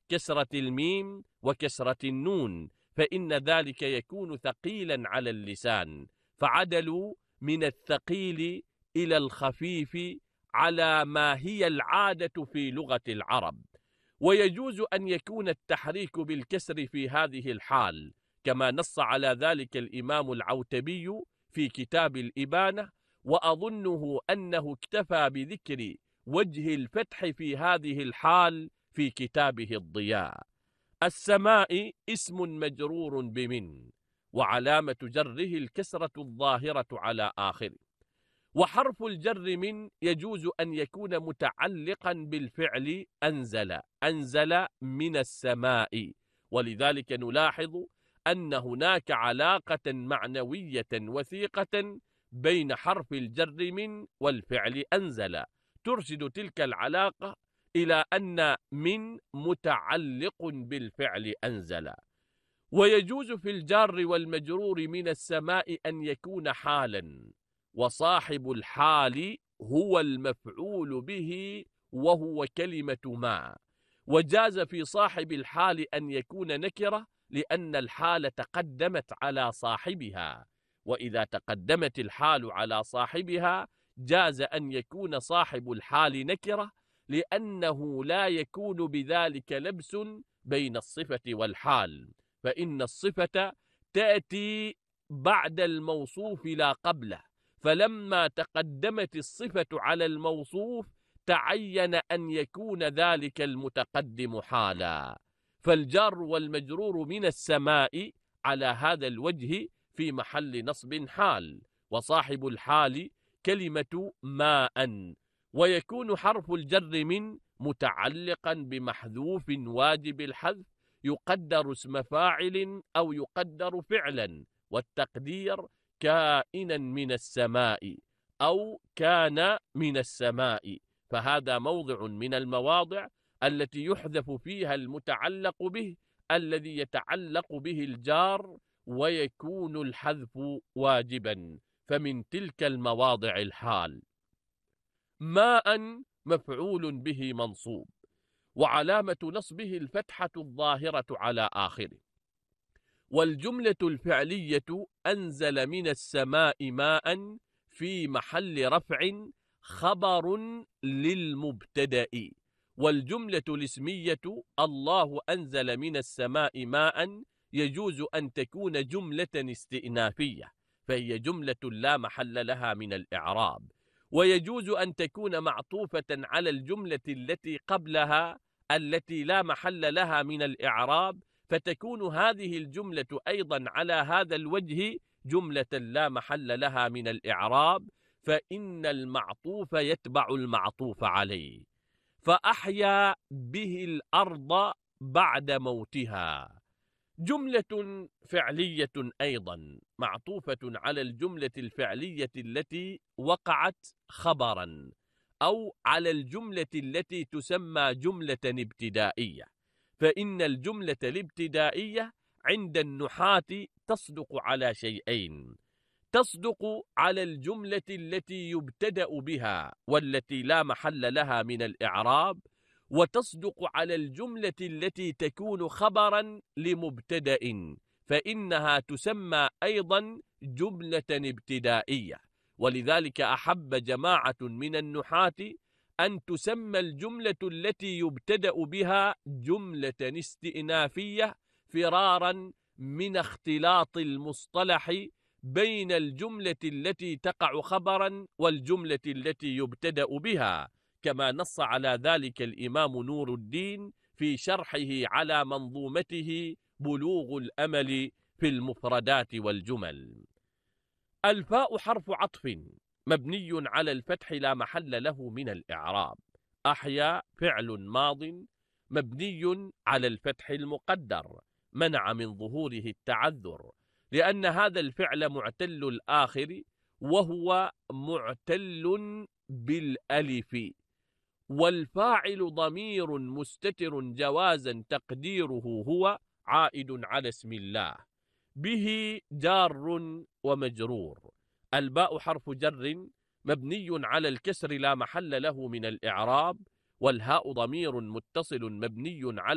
كسرة الميم وكسرة النون، فإن ذلك يكون ثقيلا على اللسان، فعدلوا من الثقيل إلى الخفيف على ما هي العادة في لغة العرب. ويجوز أن يكون التحريك بالكسر في هذه الحال، كما نص على ذلك الإمام العوتبي في كتاب الإبانة، وأظنه أنه اكتفى بذكر وجه الفتح في هذه الحال في كتابه الضياء. السماء اسم مجرور بمن، وعلامة جره الكسرة الظاهرة على آخره. وحرف الجر من يجوز أن يكون متعلقا بالفعل أنزل، أنزل من السماء، ولذلك نلاحظ أن هناك علاقة معنوية وثيقة بين حرف الجر من والفعل أنزل، ترشد تلك العلاقة إلى أن من متعلق بالفعل أنزل. ويجوز في الجار والمجرور من السماء أن يكون حالا، وصاحب الحال هو المفعول به وهو كلمة ما. وجاز في صاحب الحال أن يكون نكرة لأن الحال تقدمت على صاحبها، وإذا تقدمت الحال على صاحبها جاز أن يكون صاحب الحال نكرة، لأنه لا يكون بذلك لبس بين الصفة والحال، فإن الصفة تأتي بعد الموصوف لا قبله، فلما تقدمت الصفة على الموصوف تعين أن يكون ذلك المتقدم حالا. فالجار والمجرور من السماء على هذا الوجه في محل نصب حال، وصاحب الحال كلمة ماء. ويكون حرف الجر من متعلقا بمحذوف واجب الحذف يقدر اسم فاعل أو يقدر فعلا، والتقدير كائنا من السماء أو كان من السماء، فهذا موضع من المواضع التي يحذف فيها المتعلق به الذي يتعلق به الجار، ويكون الحذف واجبا. فمن تلك المواضع الحال. ماء مفعول به منصوب، وعلامة نصبه الفتحة الظاهرة على آخره. والجملة الفعلية أنزل من السماء ماء في محل رفع خبر للمبتدأ. والجملة الاسمية الله أنزل من السماء ماء يجوز أن تكون جملة استئنافية، فهي جملة لا محل لها من الإعراب. ويجوز أن تكون معطوفة على الجملة التي قبلها التي لا محل لها من الإعراب، فتكون هذه الجملة أيضا على هذا الوجه جملة لا محل لها من الإعراب، فإن المعطوف يتبع المعطوف عليه. فأحيا به الأرض بعد موتها، جملة فعلية أيضا معطوفة على الجملة الفعلية التي وقعت خبرا، أو على الجملة التي تسمى جملة ابتدائية. فإن الجملة الابتدائية عند النحاة تصدق على شيئين: تصدق على الجملة التي يبتدأ بها والتي لا محل لها من الإعراب، وتصدق على الجملة التي تكون خبرا لمبتدأ، فإنها تسمى أيضا جملة ابتدائية. ولذلك أحب جماعة من النحاة أن تسمى الجملة التي يبتدأ بها جملة استئنافية، فرارا من اختلاط المصطلح بين الجملة التي تقع خبرا والجملة التي يبتدأ بها، كما نص على ذلك الإمام نور الدين في شرحه على منظومته بلوغ الأمل في المفردات والجمل. الفاء حرف عطف مبني على الفتح لا محل له من الإعراب. أحيا فعل ماض مبني على الفتح المقدر منع من ظهوره التعذر، لأن هذا الفعل معتل الآخر وهو معتل بالألف. والفاعل ضمير مستتر جوازا تقديره هو عائد على اسم الله، به جار ومجرور. الباء حرف جر مبني على الكسر لا محل له من الإعراب، والهاء ضمير متصل مبني على